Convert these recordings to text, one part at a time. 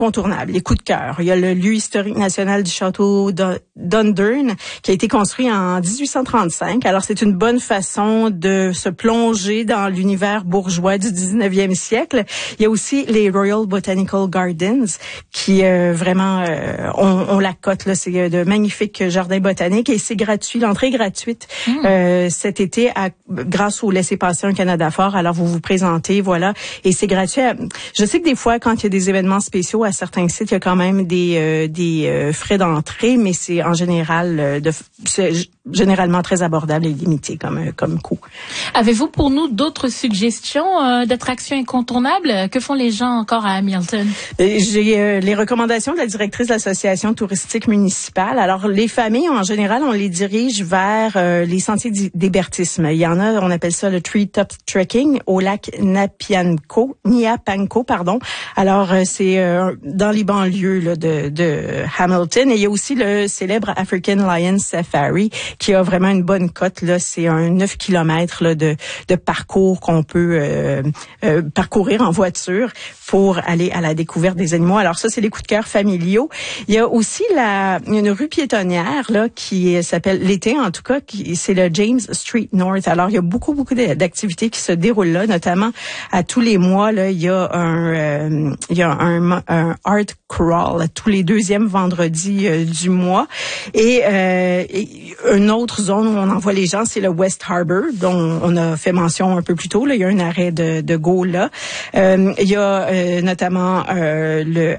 incontournables, les coups de cœur. Il y a le lieu historique national du château Dundurn qui a été construit en 1835. Alors, c'est une bonne façon de se plonger dans l'univers bourgeois du 19e siècle. Il y a aussi les Royal Botanical Gardens qui vraiment ont la cote. Là, c'est de magnifiques jardins botaniques et c'est gratuit. L'entrée est gratuite cet été grâce au laissez-passer un Canada fort. Alors, vous vous présentez, voilà, et c'est gratuit. Je sais que des fois, quand il y a des événements spéciaux à certains sites, il y a quand même des frais d'entrée, mais c'est en général c'est généralement très abordable et limité comme coût. Avez-vous pour nous d'autres suggestions d'attractions incontournables? Que font les gens encore à Hamilton? J'ai les recommandations de la directrice de l'association touristique municipale. Alors, les familles, en général, on les dirige vers les sentiers d'hébertisme. Il y en a, on appelle ça le Treetop Trekking au lac Niapanco, pardon. Alors, c'est dans les banlieues là, de Hamilton. Et il y a aussi le célèbre African Lion Safari qui a vraiment une bonne cote. Là, c'est un 9 km là, de parcours qu'on peut parcourir en voiture pour aller à la découverte des animaux. Alors ça, c'est les coups de cœur familiaux. Il y a aussi une rue piétonnière là qui s'appelle l'été en tout cas, c'est le James Street North. Alors il y a beaucoup d'activités qui se déroulent là, notamment à tous les mois là, il y a un art crawl tous les deuxièmes vendredis du mois et une autre zone où on envoie les gens, c'est le West Harbour dont on a fait mention un peu plus tôt là, il y a un arrêt de Go là. Il y a notamment le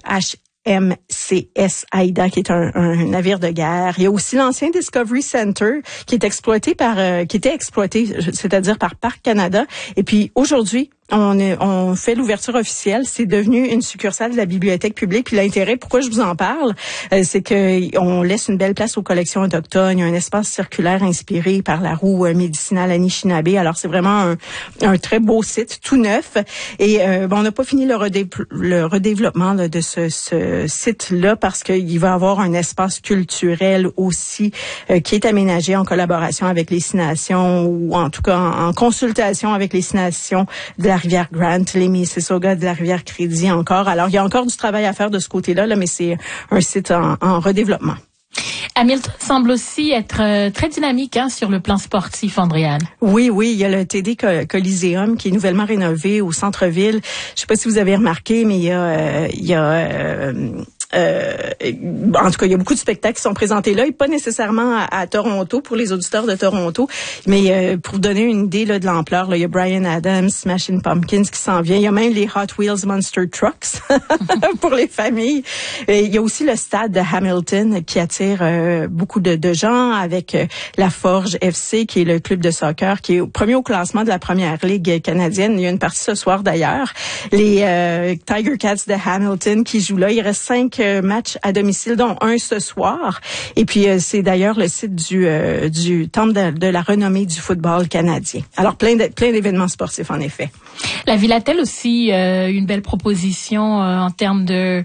HMCS Aida, qui est un navire de guerre. Il y a aussi l'ancien Discovery Center qui était exploité, c'est-à-dire par Parc Canada. Et puis aujourd'hui, on fait l'ouverture officielle. C'est devenu une succursale de la bibliothèque publique. Puis l'intérêt, pourquoi je vous en parle, c'est que on laisse une belle place aux collections autochtones. Il y a un espace circulaire inspiré par la roue médicinale Anishinaabe. Alors c'est vraiment un très beau site, tout neuf. Et on n'a pas fini le redéveloppement là, de ce site-là parce qu'il va avoir un espace culturel aussi qui est aménagé en collaboration avec les Six Nations ou en tout cas en consultation avec les Six Nations de la rivière Grant, les Mississauga de la rivière Crédit encore. Alors, il y a encore du travail à faire de ce côté-là, là, mais c'est un site en redéveloppement. Hamilton semble aussi être très dynamique sur le plan sportif, Andréane. Oui, il y a le TD Coliseum qui est nouvellement rénové au centre-ville. Je sais pas si vous avez remarqué, mais il y a en tout cas, il y a beaucoup de spectacles qui sont présentés là, et pas nécessairement à Toronto pour les auditeurs de Toronto, mais pour vous donner une idée là, de l'ampleur, là, il y a Bryan Adams, Smashing Pumpkins qui s'en vient. Il y a même les Hot Wheels Monster Trucks pour les familles. Et il y a aussi le stade de Hamilton qui attire beaucoup de gens avec la Forge FC qui est le club de soccer qui est premier au classement de la première ligue canadienne. Il y a une partie ce soir d'ailleurs. Les Tiger Cats de Hamilton qui jouent là. Il reste 5 matchs à domicile, dont un ce soir. Et puis, c'est d'ailleurs le site du temple de la renommée du football canadien. Alors, plein d'événements sportifs, en effet. La ville a-t-elle aussi une belle proposition en termes de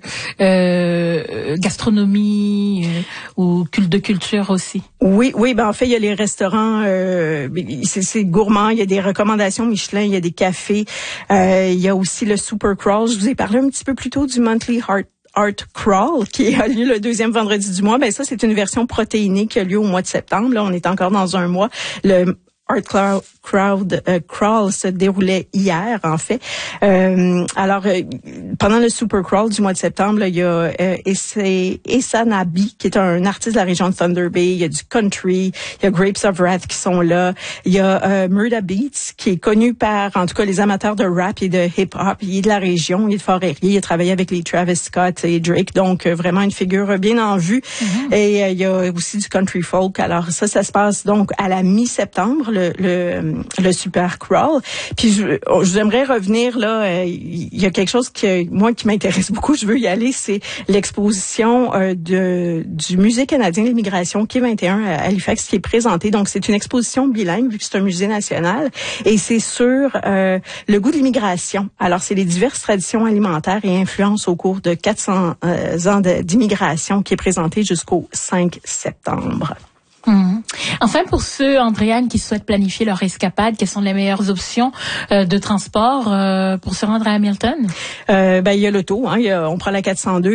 gastronomie ou de culture aussi? Oui, en fait, il y a les restaurants, c'est gourmand, il y a des recommandations Michelin, il y a des cafés, il y a aussi le Super Crawl. Je vous ai parlé un petit peu plus tôt du Monthly Art Crawl qui a lieu le deuxième vendredi du mois. Ben ça, c'est une version protéinée qui a lieu au mois de septembre. Là, on est encore dans un mois. Le Art Crawl se déroulait hier, en fait. Alors, pendant le Super Crawl du mois de septembre, là, il y a Esanabi, qui est un artiste de la région de Thunder Bay. Il y a du country. Il y a Grapes of Wrath qui sont là. Il y a Murda Beats, qui est connu par, en tout cas, les amateurs de rap et de hip-hop. Il est de la région. Il est de Fort-Erie. Il a travaillé avec les Travis Scott et Drake. Donc, vraiment une figure bien en vue. Mm-hmm. Et il y a aussi du country folk. Alors, ça se passe donc à la mi-septembre, le Super Crawl. Puis j'aimerais revenir là, il y a quelque chose qui m'intéresse beaucoup, je veux y aller, c'est l'exposition du Musée canadien de l'immigration Quai 21 à Halifax qui est présentée. Donc c'est une exposition bilingue vu que c'est un musée national et c'est sur le goût de l'immigration. Alors c'est les diverses traditions alimentaires et influences au cours de 400 ans d'immigration qui est présentée jusqu'au 5 septembre. Enfin, pour ceux, Andréane, qui souhaitent planifier leur escapade, quelles sont les meilleures options de transport pour se rendre à Hamilton? Il y a l'auto, on prend la 402